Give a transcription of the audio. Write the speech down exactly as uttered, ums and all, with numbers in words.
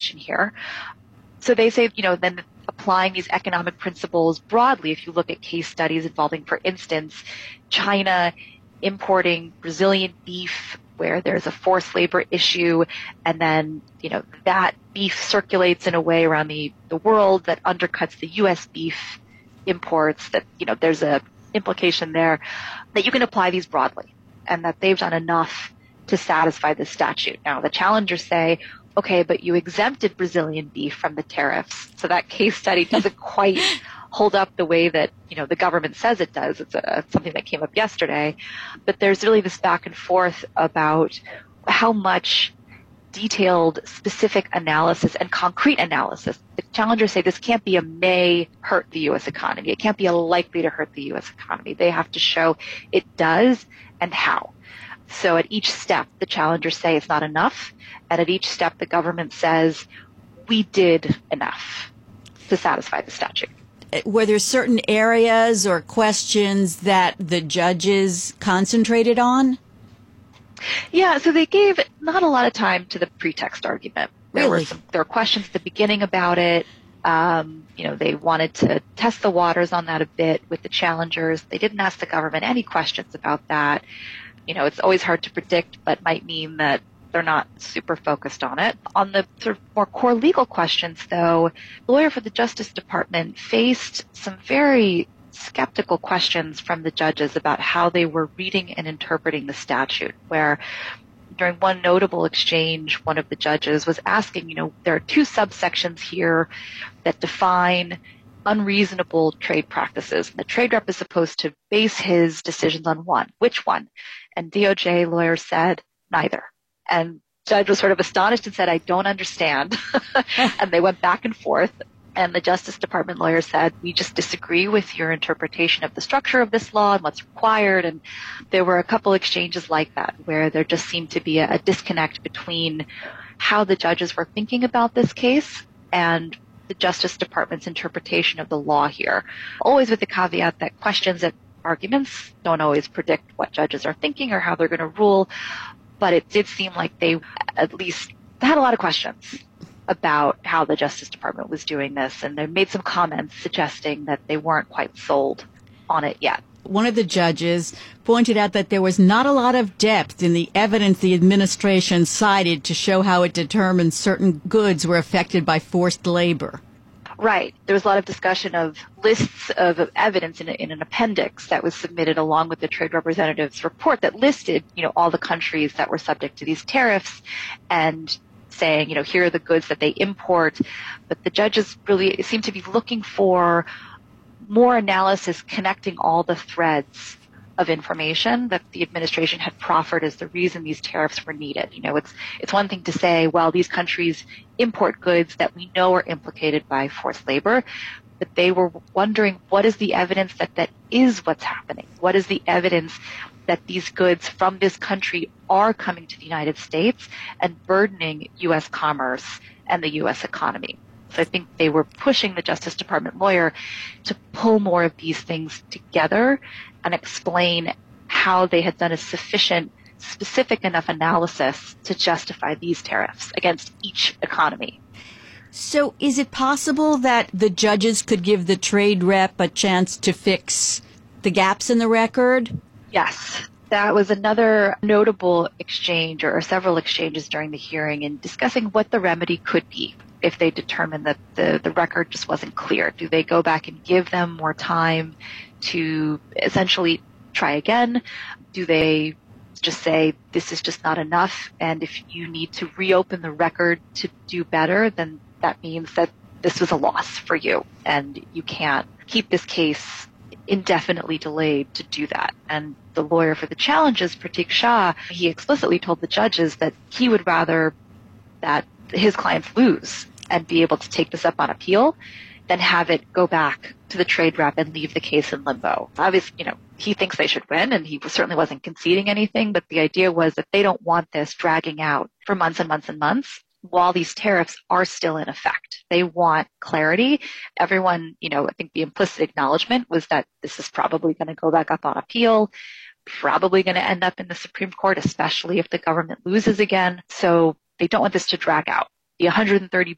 question here. So they say, you know, then applying these economic principles broadly, if you look at case studies involving, for instance, China importing Brazilian beef where there's a forced labor issue, and then, you know, that beef circulates in a way around the, the world that undercuts the U S beef imports, that, you know, there's a implication there that you can apply these broadly and that they've done enough to satisfy the statute. Now, the challengers say, okay, but you exempted Brazilian beef from the tariffs. So that case study doesn't quite hold up the way that, you know, the government says it does. It's a, something that came up yesterday. But there's really this back and forth about how much detailed, specific analysis and concrete analysis. The challengers say this can't be a may hurt the U S economy. It can't be a likely to hurt the U S economy. They have to show it does and how. So at each step, the challengers say it's not enough. And at each step, the government says, we did enough to satisfy the statute. Were there certain areas or questions that the judges concentrated on? Yeah, so they gave not a lot of time to the pretext argument. There Really? were some, there were questions at the beginning about it. Um, you know, they wanted to test the waters on that a bit with the challengers. They didn't ask the government any questions about that. You know, it's always hard to predict, but might mean that they're not super focused on it. On the sort of more core legal questions, though, the lawyer for the Justice Department faced some very skeptical questions from the judges about how they were reading and interpreting the statute, where during one notable exchange, one of the judges was asking, you know, there are two subsections here that define unreasonable trade practices. The trade rep is supposed to base his decisions on one. Which one? And D O J lawyers said neither. And the judge was sort of astonished and said, I don't understand. And they went back and forth. And the Justice Department lawyer said, we just disagree with your interpretation of the structure of this law and what's required. And there were a couple exchanges like that where there just seemed to be a, a disconnect between how the judges were thinking about this case and the Justice Department's interpretation of the law here. Always with the caveat that questions and arguments don't always predict what judges are thinking or how they're going to rule. But it did seem like they at least had a lot of questions about how the Justice Department was doing this, and they made some comments suggesting that they weren't quite sold on it yet. One of the judges pointed out that there was not a lot of depth in the evidence the administration cited to show how it determined certain goods were affected by forced labor. Right. There was a lot of discussion of lists of evidence in, a, in an appendix that was submitted along with the trade representative's report that listed, you know, all the countries that were subject to these tariffs and saying, you know, here are the goods that they import. But the judges really seem to be looking for more analysis connecting all the threads of information that the administration had proffered as the reason these tariffs were needed. You know, it's it's one thing to say, well, these countries import goods that we know are implicated by forced labor, but they were wondering what is the evidence that that is what's happening? What is the evidence that these goods from this country are coming to the United States and burdening U S commerce and the U S economy? So I think they were pushing the Justice Department lawyer to pull more of these things together and explain how they had done a sufficient, specific enough analysis to justify these tariffs against each economy. So is it possible that the judges could give the trade rep a chance to fix the gaps in the record? Yes. That was another notable exchange or several exchanges during the hearing in discussing what the remedy could be if they determined that the, the record just wasn't clear. Do they go back and give them more time to essentially try again? Do they just say, this is just not enough, and if you need to reopen the record to do better, then that means that this was a loss for you, and you can't keep this case indefinitely delayed to do that. And the lawyer for the challenges, Pratik Shah, he explicitly told the judges that he would rather that his clients lose and be able to take this up on appeal than have it go back to the trade rep and leave the case in limbo. Obviously, you know, he thinks they should win, and he certainly wasn't conceding anything, but the idea was that they don't want this dragging out for months and months and months while these tariffs are still in effect. They want clarity. Everyone, you know, I think the implicit acknowledgement was that this is probably going to go back up on appeal, probably going to end up in the Supreme Court, especially if the government loses again. So they don't want this to drag out. The one hundred thirty